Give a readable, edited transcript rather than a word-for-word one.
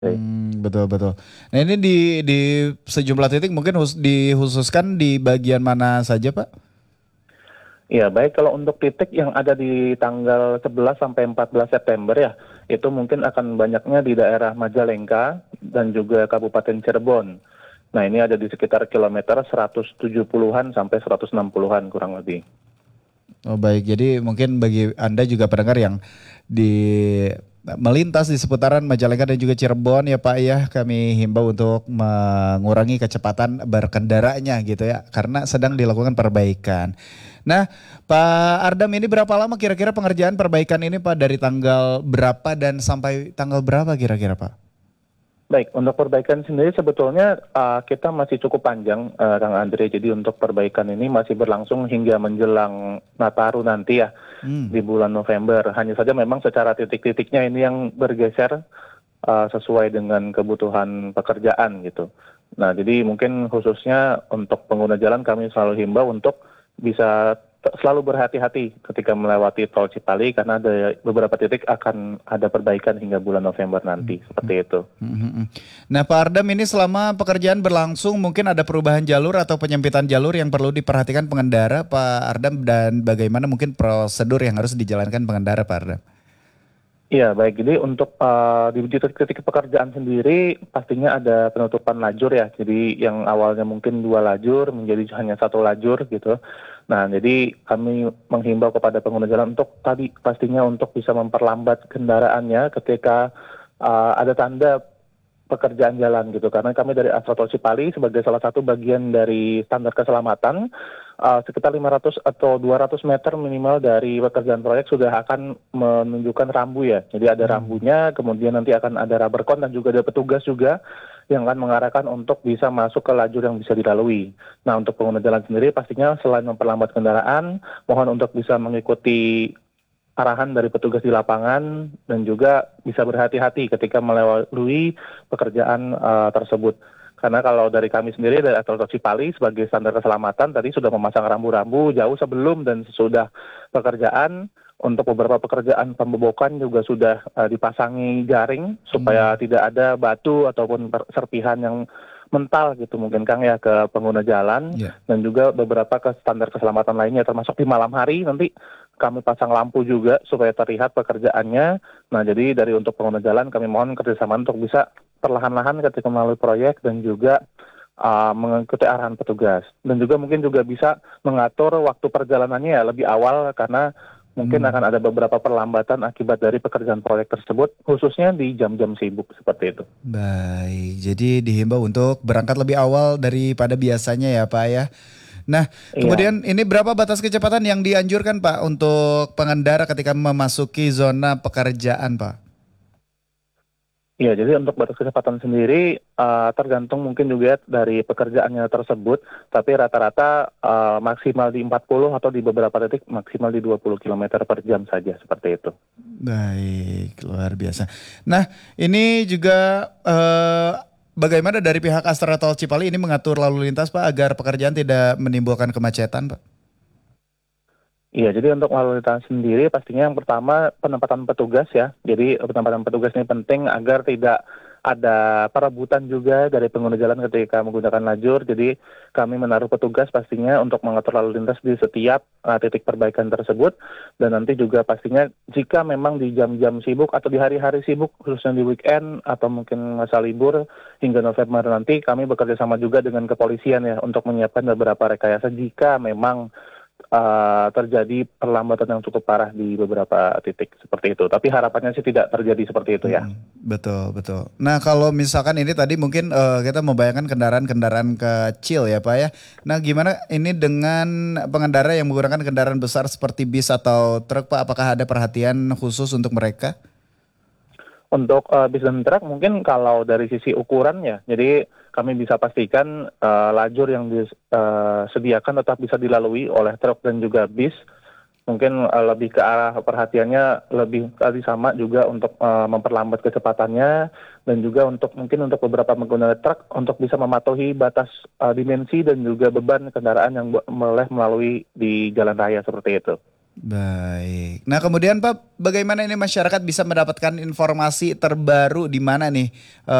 Betul betul. Nah ini di sejumlah titik mungkin dikhususkan di bagian mana saja Pak? Iya, baik kalau untuk titik yang ada di tanggal 11 sampai 14 September ya, itu mungkin akan banyaknya di daerah Majalengka dan juga Kabupaten Cirebon. Nah, ini ada di sekitar kilometer 170-an sampai 160-an kurang lebih. Oh baik, jadi mungkin bagi Anda juga pendengar yang di melintas di seputaran Majalengka dan juga Cirebon ya Pak ya, kami himbau untuk mengurangi kecepatan berkendaranya gitu ya, karena sedang dilakukan perbaikan. Nah, Pak Ardam ini berapa lama kira-kira pengerjaan perbaikan ini Pak, dari tanggal berapa dan sampai tanggal berapa kira-kira Pak? Baik, untuk perbaikan sendiri sebetulnya kita masih cukup panjang, Kang Andre. Jadi untuk perbaikan ini masih berlangsung hingga menjelang Nataru nanti ya, Hmm. di bulan November. Hanya saja memang secara titik-titiknya ini yang bergeser sesuai dengan kebutuhan pekerjaan gitu. Nah, jadi mungkin khususnya untuk pengguna jalan kami selalu himbau untuk bisa selalu berhati-hati ketika melewati tol Cipali karena ada beberapa titik akan ada perbaikan hingga bulan November nanti, seperti itu. Mhm. Nah Pak Ardam ini selama pekerjaan berlangsung mungkin ada perubahan jalur atau penyempitan jalur yang perlu diperhatikan pengendara Pak Ardam, dan bagaimana mungkin prosedur yang harus dijalankan pengendara Pak Ardam? Iya, baik. Jadi untuk di titik-titik pekerjaan sendiri pastinya ada penutupan lajur ya. Jadi yang awalnya mungkin dua lajur menjadi hanya satu lajur gitu. Nah, jadi kami menghimbau kepada pengguna jalan untuk tadi pastinya untuk bisa memperlambat kendaraannya ketika ada tanda pekerjaan jalan gitu. Karena kami dari Astra Tol Cipali sebagai salah satu bagian dari standar keselamatan sekitar 500 atau 200 meter minimal dari pekerjaan proyek sudah akan menunjukkan rambu ya. Jadi ada Hmm. rambunya, kemudian nanti akan ada rubber cone dan juga ada petugas juga yang akan mengarahkan untuk bisa masuk ke lajur yang bisa dilalui. Nah, untuk pengguna jalan sendiri pastinya selain memperlambat kendaraan, mohon untuk bisa mengikuti arahan dari petugas di lapangan dan juga bisa berhati-hati ketika melalui pekerjaan tersebut. Karena kalau dari kami sendiri dari Tol Cipali sebagai standar keselamatan tadi sudah memasang rambu-rambu jauh sebelum dan sesudah pekerjaan. Untuk beberapa pekerjaan pembobokan juga sudah dipasangi jaring supaya Hmm. tidak ada batu ataupun serpihan yang mental gitu mungkin Kang ya ke pengguna jalan, Ya. dan juga beberapa standar keselamatan lainnya termasuk di malam hari nanti kami pasang lampu juga supaya terlihat pekerjaannya. Nah, jadi dari untuk pengguna jalan kami mohon kerjasama untuk bisa perlahan-lahan ketika melalui proyek dan juga mengikuti arahan petugas. Dan juga mungkin juga bisa mengatur waktu perjalanannya ya lebih awal karena mungkin akan Hmm. ada beberapa perlambatan akibat dari pekerjaan proyek tersebut, khususnya di jam-jam sibuk seperti itu. Baik, jadi dihimbau untuk berangkat lebih awal daripada biasanya ya Pak ya. Nah, Iya. kemudian ini berapa batas kecepatan yang dianjurkan Pak untuk pengendara ketika memasuki zona pekerjaan Pak? Iya, jadi untuk batas kecepatan sendiri tergantung mungkin juga dari pekerjaannya tersebut, tapi rata-rata maksimal di 40 atau di beberapa titik maksimal di 20 kilometer per jam saja, seperti itu. Baik, luar biasa. Nah, ini juga bagaimana dari pihak Astra Tol Cipali ini mengatur lalu lintas Pak agar pekerjaan tidak menimbulkan kemacetan Pak? Iya, jadi untuk lalu lintas sendiri pastinya yang pertama penempatan petugas ya. Jadi penempatan petugas ini penting agar tidak ada perebutan juga dari pengguna jalan ketika menggunakan lajur. Jadi kami menaruh petugas pastinya untuk mengatur lalu lintas di setiap titik perbaikan tersebut. Dan nanti juga pastinya jika memang di jam-jam sibuk atau di hari-hari sibuk, khususnya di weekend atau mungkin masa libur hingga November nanti, kami bekerja sama juga dengan kepolisian ya untuk menyiapkan beberapa rekayasa jika memang terjadi perlambatan yang cukup parah di beberapa titik seperti itu. Tapi harapannya sih tidak terjadi seperti itu ya. Betul, betul. Nah, kalau misalkan ini tadi mungkin kita membayangkan kendaraan-kendaraan kecil ya Pak ya. Nah, gimana ini dengan pengendara yang menggunakan kendaraan besar seperti bis atau truk Pak? Apakah ada perhatian khusus untuk mereka? Untuk bis dan truk mungkin kalau dari sisi ukurannya, jadi kami bisa pastikan lajur yang disediakan tetap bisa dilalui oleh truk dan juga bis. Mungkin lebih ke arah perhatiannya lebih tadi sama juga untuk memperlambat kecepatannya dan juga untuk mungkin untuk beberapa pengguna truk untuk bisa mematuhi batas dimensi dan juga beban kendaraan yang boleh melalui di jalan raya seperti itu. Baik. Nah kemudian Pak, bagaimana ini masyarakat bisa mendapatkan informasi terbaru di mana nih